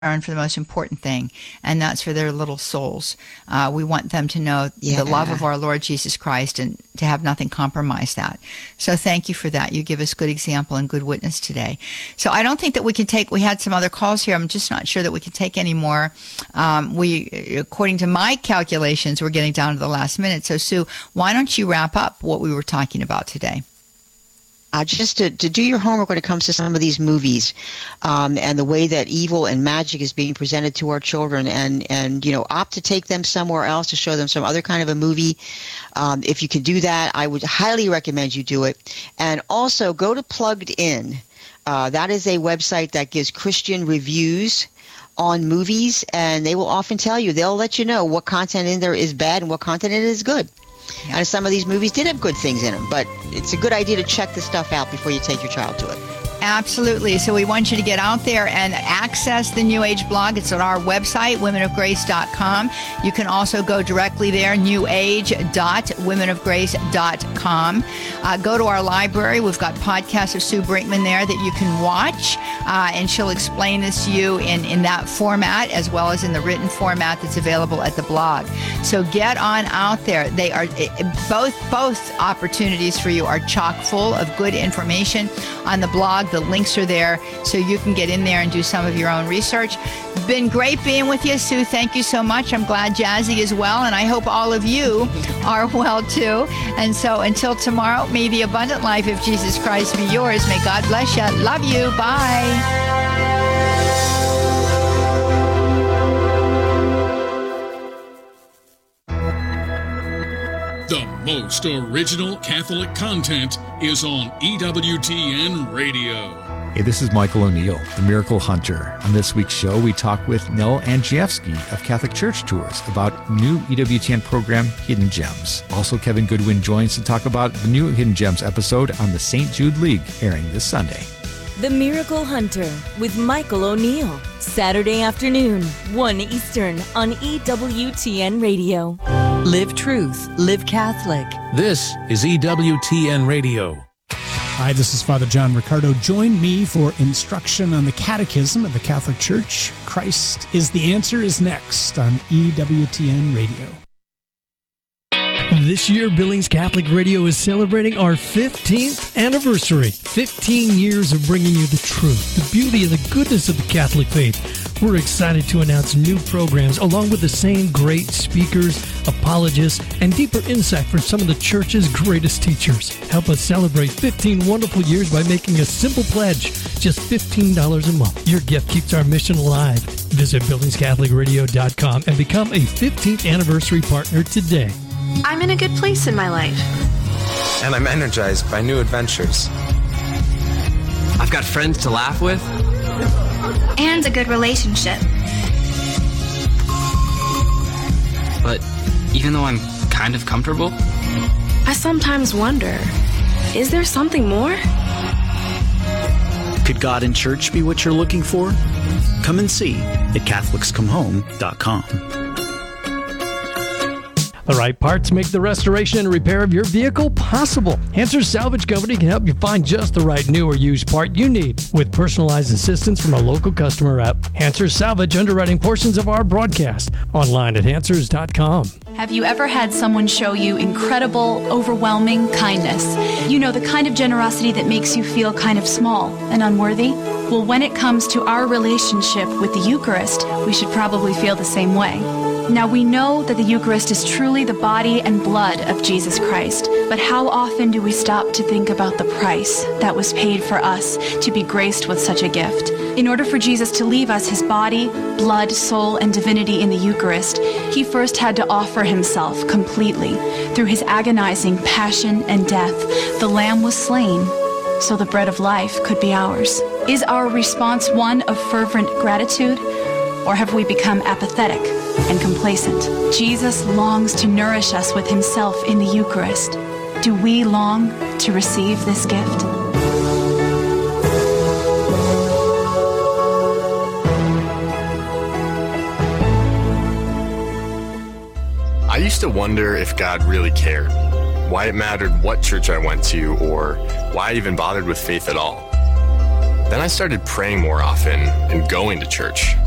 for the most important thing, and that's for their little souls. We want them to know the love of our Lord Jesus Christ and to have nothing compromise that. So thank you for that. You give us good example and good witness today. So I don't think that we can take, we had some other calls here. I'm just not sure that we can take any more. According to my calculations, we're getting down to the last minute. So Sue, why don't you wrap up what we were talking about today? Just to do your homework when it comes to some of these movies, and the way that evil and magic is being presented to our children, and opt to take them somewhere else to show them some other kind of a movie. If you can do that, I would highly recommend you do it. And also go to Plugged In. That is a website that gives Christian reviews on movies, and they will often tell you, they'll let you know what content in there is bad and what content in it is good. Yeah. And some of these movies did have good things in them, but it's a good idea to check this stuff out before you take your child to it. Absolutely. So we want you to get out there and access the New Age blog. It's on our website, womenofgrace.com. You can also go directly there, newage.womenofgrace.com. Go to our library. We've got podcasts of Sue Brinkman there that you can watch, and she'll explain this to you in that format as well as in the written format that's available at the blog. So get on out there. They are both opportunities for you are chock full of good information on the blog. The links are there so you can get in there and do some of your own research. Been great being with you, Sue. Thank you so much. I'm glad Jazzy is well, and I hope all of you are well too. And so until tomorrow, may the abundant life of Jesus Christ be yours. May God bless you. Love you. Bye. The most original Catholic content is on EWTN Radio. Hey, this is Michael O'Neill, the Miracle Hunter. On this week's show, we talk with Nell Andrzejewski of Catholic Church Tours about new EWTN program, Hidden Gems. Also, Kevin Goodwin joins to talk about the new Hidden Gems episode on the St. Jude League, airing this Sunday. The Miracle Hunter with Michael O'Neill. Saturday afternoon, 1 Eastern on EWTN Radio. Live truth, live Catholic. This is EWTN Radio. Hi, this is Father John Riccardo. Join me for instruction on the Catechism of the Catholic Church. Christ is the Answer is next on EWTN Radio. This year, Billings Catholic Radio is celebrating our 15th anniversary. 15 years of bringing you the truth, the beauty, and the goodness of the Catholic faith. We're excited to announce new programs along with the same great speakers, apologists, and deeper insight from some of the Church's greatest teachers. Help us celebrate 15 wonderful years by making a simple pledge, just $15 a month. Your gift keeps our mission alive. Visit BillingsCatholicRadio.com and become a 15th anniversary partner today. I'm in a good place in my life. And I'm energized by new adventures. I've got friends to laugh with. And a good relationship. But even though I'm kind of comfortable, I sometimes wonder, is there something more? Could God and church be what you're looking for? Come and see at CatholicsComeHome.com. The right parts make the restoration and repair of your vehicle possible. Answers Salvage Company can help you find just the right new or used part you need with personalized assistance from a local customer rep. Answers Salvage underwriting portions of our broadcast online at Answers.com. Have you ever had someone show you incredible, overwhelming kindness? You know, the kind of generosity that makes you feel kind of small and unworthy? Well, when it comes to our relationship with the Eucharist, we should probably feel the same way. Now, we know that the Eucharist is truly the body and blood of Jesus Christ, but how often do we stop to think about the price that was paid for us to be graced with such a gift? In order for Jesus to leave us his body, blood, soul, and divinity in the Eucharist, he first had to offer himself completely. Through his agonizing passion and death, the Lamb was slain, so the bread of life could be ours. Is our response one of fervent gratitude, or have we become apathetic and complacent? Jesus longs to nourish us with himself in the Eucharist. Do we long to receive this gift? I used to wonder if God really cared, why it mattered what church I went to, or why I even bothered with faith at all. Then I started praying more often and going to church.